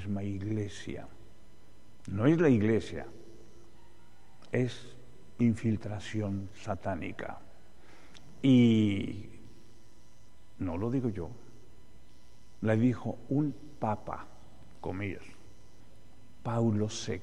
misma iglesia. No es la iglesia, es infiltración satánica. Y no lo digo yo, la dijo un papa, comillas, Paulo VI,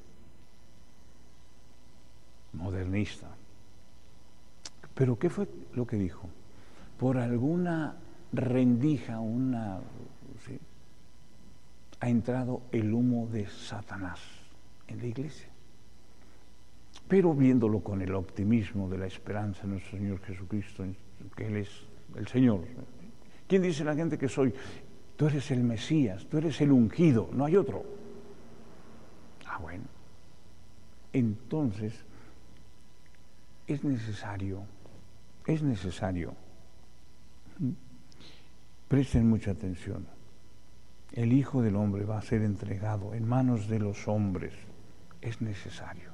modernista. Pero ¿qué fue lo que dijo? Por alguna rendija, ¿sí?, ha entrado el humo de Satanás en la iglesia. Pero viéndolo con el optimismo de la esperanza de nuestro Señor Jesucristo, que Él es el Señor. ¿Quién dice la gente que soy? Tú eres el Mesías, tú eres el ungido, no hay otro. Ah, bueno. Entonces, es necesario, presten mucha atención, el Hijo del Hombre va a ser entregado en manos de los hombres, es necesario,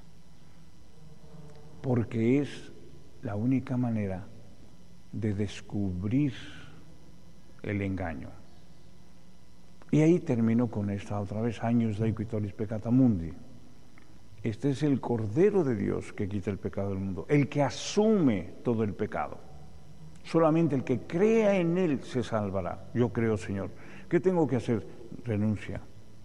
porque es la única manera de descubrir el engaño. Y ahí termino con esta otra vez, años de equitoris peccata mundi. Este es el Cordero de Dios que quita el pecado del mundo, el que asume todo el pecado. Solamente el que crea en Él se salvará. Yo creo, Señor. ¿Qué tengo que hacer? Renuncia.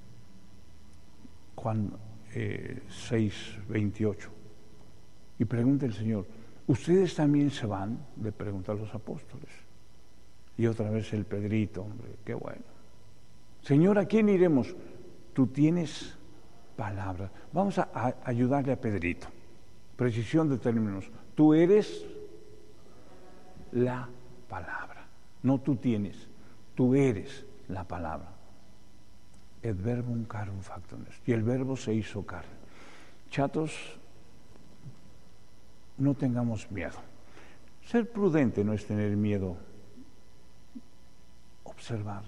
Juan 6:28. Y pregunta el Señor, ¿ustedes también se van? Le pregunta a los apóstoles. Y otra vez el Pedrito, hombre, qué bueno. Señor, ¿a quién iremos? Tú tienes palabra. Vamos a ayudarle a Pedrito. Precisión de términos. Tú eres la palabra. No tú tienes, tú eres la palabra. Et verbum carum factum est. Y el verbo se hizo carne. Chatos, no tengamos miedo. Ser prudente no es tener miedo. Observar.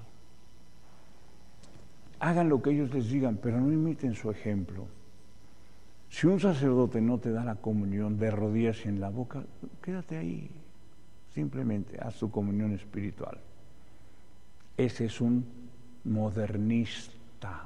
Hagan lo que ellos les digan, pero no imiten su ejemplo. Si un sacerdote no te da la comunión de rodillas y en la boca, quédate ahí. Simplemente haz tu comunión espiritual. Ese es un modernista.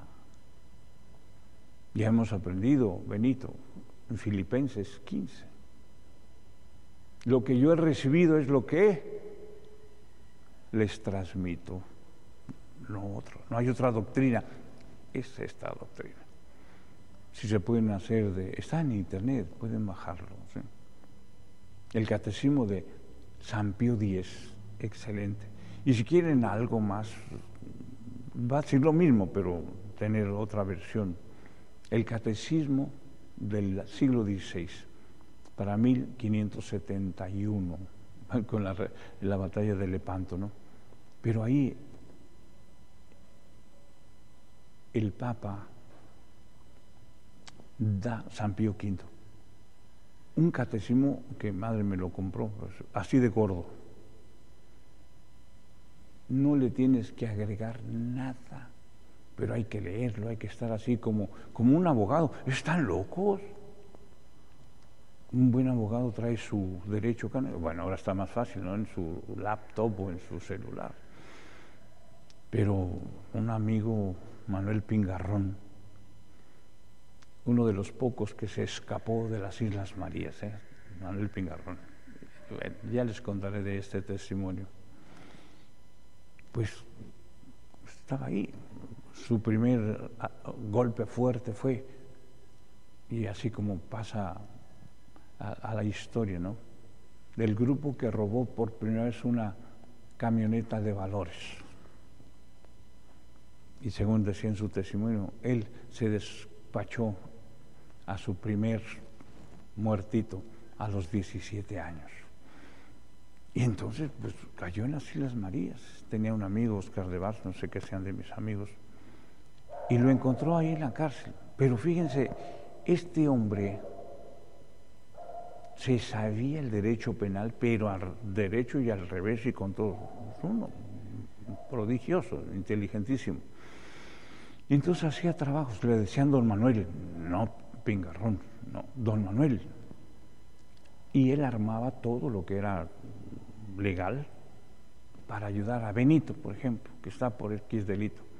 Ya hemos aprendido, Benito, en Filipenses 15. Lo que yo he recibido es lo que les transmito. No otro, no hay otra doctrina, es esta doctrina. Si se pueden hacer está en internet, pueden bajarlo, ¿sí? El catecismo de San Pío X, excelente. Y si quieren algo más, va a ser lo mismo, pero tener otra versión. El catecismo del siglo XVI, para 1571, con la batalla de Lepanto, ¿no? Pero ahí el Papa da, San Pío V, un catecismo que madre me lo compró, pues, así de gordo. No le tienes que agregar nada, pero hay que leerlo, hay que estar así como un abogado. ¿Están locos? Un buen abogado trae su derecho, bueno, ahora está más fácil, ¿no? En su laptop o en su celular. Pero un amigo, Manuel Pingarrón, uno de los pocos que se escapó de las Islas Marías, Manuel Pingarrón. Bueno, ya les contaré de este testimonio. Pues estaba ahí. Su primer golpe fuerte fue, y así como pasa a la historia, ¿no?, del grupo que robó por primera vez una camioneta de valores. Y según decía en su testimonio, él se despachó a su primer muertito a los 17 años. Y entonces, pues, cayó en las Islas Marías. Tenía un amigo, Oscar de Vaz, no sé qué sean de mis amigos, y lo encontró ahí en la cárcel. Pero fíjense, este hombre se sabía el derecho penal, pero al derecho y al revés y con todo. Uno prodigioso, inteligentísimo. Y entonces hacía trabajos, le decían don Manuel, no Pingarrón, no, don Manuel. Y él armaba todo lo que era legal para ayudar a Benito, por ejemplo, que está por X delito.